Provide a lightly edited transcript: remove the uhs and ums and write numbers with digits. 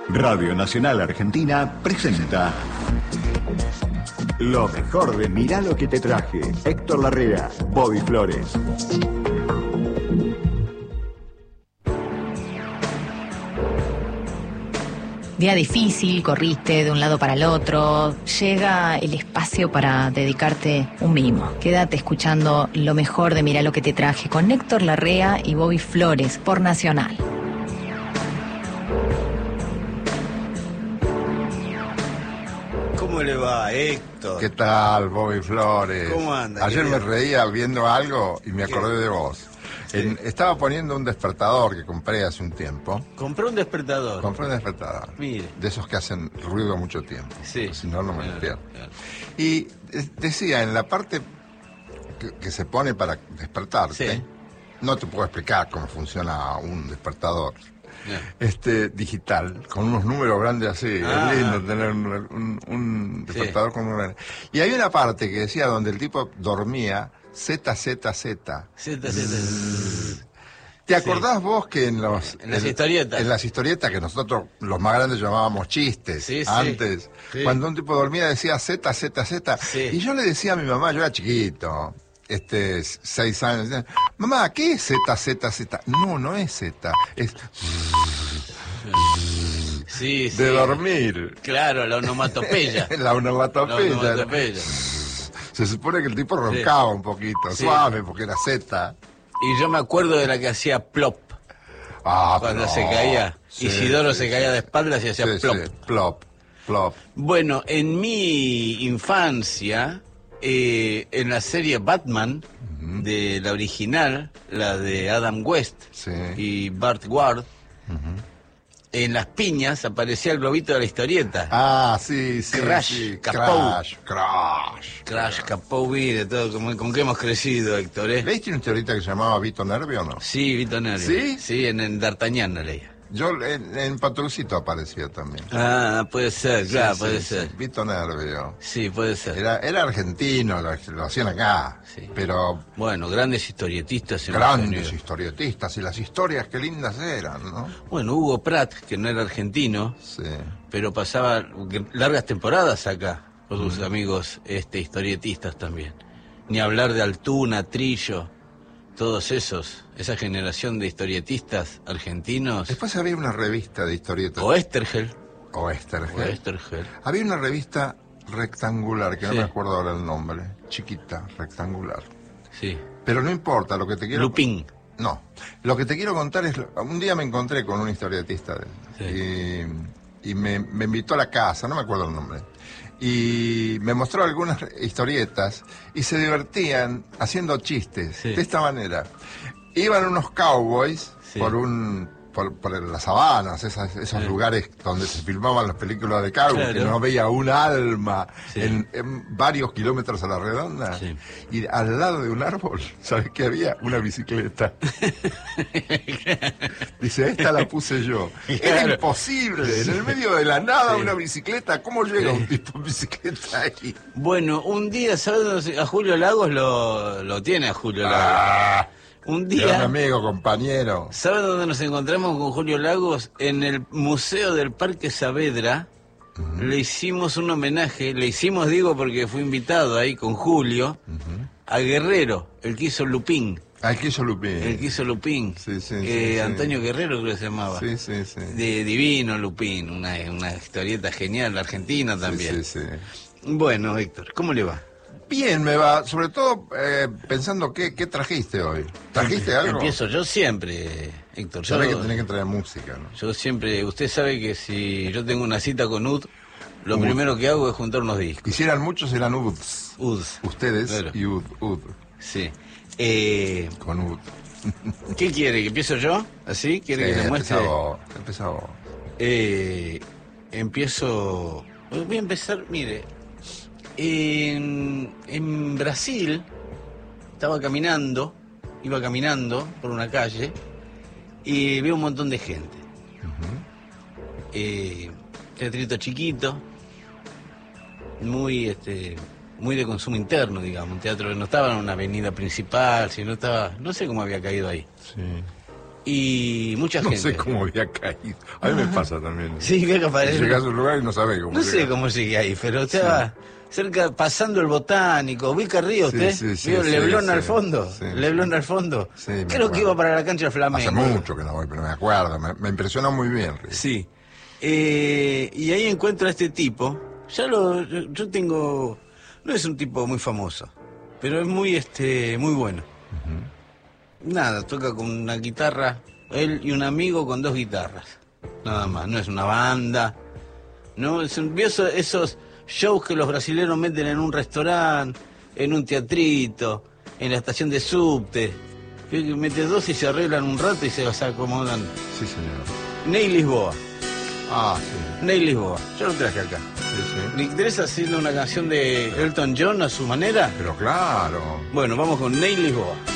Radio Nacional Argentina presenta lo mejor de Mirá lo que te traje. Héctor Larrea, Bobby Flores. Día difícil, corriste de un lado para el otro, llega el espacio para dedicarte un mimo. Quédate escuchando lo mejor de Mirá lo que te traje con Héctor Larrea y Bobby Flores por Nacional. ¿Cómo le va, Héctor? ¿Qué tal, Bobby Flores? ¿Cómo anda? Ayer me querido? reía viendo algo y me acordé de vos. Sí. Estaba poniendo un despertador que compré hace un tiempo. Compré un despertador. Compré un despertador. Mire. De esos que hacen ruido mucho tiempo. Sí. Si no, no me Claro, despierto. claro. Y decía, en la parte que se pone para despertarte, Sí. no te puedo explicar cómo funciona un despertador. Bien. Digital, con unos números grandes así. Ah. Es lindo tener un Sí. despertador con números grandes. Y hay una parte que decía donde el tipo dormía ZZZ. ¿Te acordás vos que en las historietas? En las historietas que nosotros, los más grandes, llamábamos chistes, Sí, sí. antes, Sí. cuando un tipo dormía decía ZZZ, Sí. y yo le decía a mi mamá, yo era chiquito, 6 años, decía, mamá, ¿qué es ZZZ? No, no es Z, es Sí, sí. de dormir. Claro, la onomatopeya. La onomatopeya. La onomatopeya. Se supone que el tipo roncaba un poquito, Sí. suave, porque era Z. Y yo me acuerdo de la que hacía plop cuando Pero- se caía. Sí, Isidoro sí, se caía de espaldas y hacía sí, plop. sí, plop, plop. Bueno, en mi infancia, en la serie Batman, de la original, la de Adam West Sí. y Bart Ward, en las piñas aparecía el globito de la historieta. Ah, sí, sí. Crash, sí. Capou. Crash. Crash, Capou, de todo, con qué hemos crecido, Héctor, ¿eh? ¿Leíste una historieta que se llamaba Vito Nervio o no? Sí, Vito Nervio. ¿Sí? Sí, en D'Artagnan la leía. Yo en Patrulcito aparecía también. Ah, puede ser, claro, Sí, puede sí, ser. sí. Vito Nervio. Sí, puede ser. Era argentino, lo hacían acá. Sí. Pero Bueno, grandes historietistas. hemos grandes tenido. historietistas, y las historias qué lindas eran, ¿no? Bueno, Hugo Pratt, que no era argentino, Sí. pero pasaba largas temporadas acá con sus amigos historietistas también. Ni hablar de Altuna, Trillo, todos esa generación de historietistas argentinos. Después había una revista de historietas. O Estergel. O Estergel. O Estergel. Había una revista rectangular, que no Sí. me acuerdo ahora el nombre. Chiquita, rectangular. Sí. Pero no importa, lo que te quiero... Lupin. No, lo que te quiero contar es... Un día me encontré con un historietista de él, y me invitó a la casa, no me acuerdo el nombre. Y me mostró algunas historietas y se divertían haciendo chistes Sí. de esta manera. Iban unos cowboys Sí. por las sabanas, esos Sí. lugares donde se filmaban las películas de cowboys, Claro. que no veía un alma Sí. en varios kilómetros a la redonda. Sí. Y al lado de un árbol, ¿sabes qué había? Una bicicleta. Dice, esta la puse yo. Era Claro. imposible, en el medio de la nada Sí. una bicicleta. ¿Cómo llega un tipo en bicicleta ahí? Bueno, un día, ¿sabes dónde a Julio Lagos lo tiene a Julio Lagos? Ah, Un era un día, amigo, compañero. ¿sabes dónde nos encontramos con Julio Lagos? En el Museo del Parque Saavedra. Le hicimos un homenaje, digo porque fui invitado ahí con Julio, a Guerrero, el que hizo Lupin. Al que hizo Lupín. El que hizo Lupin. Sí, sí, sí, sí. Antonio Guerrero creo que se llamaba. Sí, sí, sí. De Divino Lupin, una historieta genial, argentina también. Sí, sí, sí. Bueno, Héctor, ¿cómo le va? Bien, me va, sobre todo pensando qué trajiste hoy. ¿Trajiste algo? Empiezo yo siempre, Héctor. Sabés que Yo, tenés que traer música, ¿no? yo siempre, usted sabe que si yo tengo una cita con UD, lo primero que hago es juntar unos discos. Hicieran muchos, eran UDs. UDs. Ustedes Claro. y UD. Sí. Con UD. ¿Qué quiere? ¿Que empiezo yo? ¿Así? ¿Quiere que le muestre? Empezá vos. Empiezo... Voy a empezar, mire. En Brasil iba caminando por una calle y veo un montón de gente. Teatrito chiquito, muy de consumo interno, digamos, un teatro que no estaba en una avenida principal, sino estaba, no sé cómo había caído ahí. Sí. y mucha gente. No sé cómo había caído. A mí me pasa también. Sí, que aparece. Llegas a un lugar y no sabés cómo. No sé cómo llegué ahí, pero estaba cerca, pasando el Botánico. ¿Ubica Río usted? ¿Vio Leblon al fondo? Leblon al fondo. Sí, creo que iba para la cancha del Flamengo. Hace mucho que no voy, pero me acuerdo. Me impresionó muy bien, Río. Sí. Y ahí encuentro a este tipo. Yo tengo... No es un tipo muy famoso, pero es muy bueno. Nada, toca con una guitarra, él y un amigo con 2 guitarras, nada más, no es una banda, ¿no? ¿Vio esos shows que los brasileños meten en un restaurante, en un teatrito, en la estación de subte? Mete 2 y se arreglan un rato y se acomodan. Sí, señor. Ney Lisboa. Ah, sí. Ney Lisboa, yo lo traje acá. Sí. ¿Le interesa haciendo una canción de Elton John a su manera? Pero claro. Bueno, vamos con Ney Lisboa.